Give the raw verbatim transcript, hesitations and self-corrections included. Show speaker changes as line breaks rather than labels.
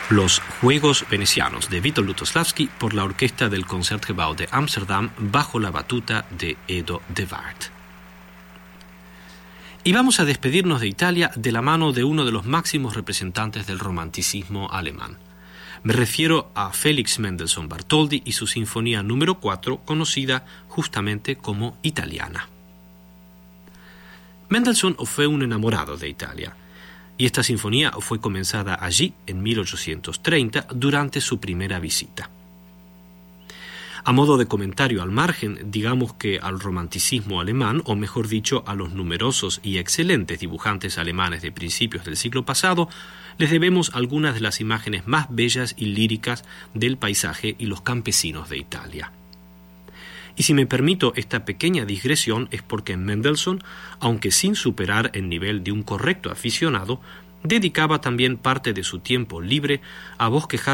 Los Juegos Venecianos de Witold Lutosławski por la orquesta del Concertgebouw de Ámsterdam bajo la batuta de Edo de Waard. Y vamos a despedirnos de Italia de la mano de uno de los máximos representantes del romanticismo alemán. Me refiero a Felix Mendelssohn Bartholdy y su Sinfonía número cuatro, conocida justamente como Italiana. Mendelssohn fue un enamorado de Italia, y esta sinfonía fue comenzada allí en mil ochocientos treinta durante su primera visita. A modo de comentario al margen, digamos que al romanticismo alemán, o mejor dicho, a los numerosos y excelentes dibujantes alemanes de principios del siglo pasado, les debemos algunas de las imágenes más bellas y líricas del paisaje y los campesinos de Italia. Y si me permito esta pequeña digresión es porque Mendelssohn, aunque sin superar el nivel de un correcto aficionado, dedicaba también parte de su tiempo libre a bosquejar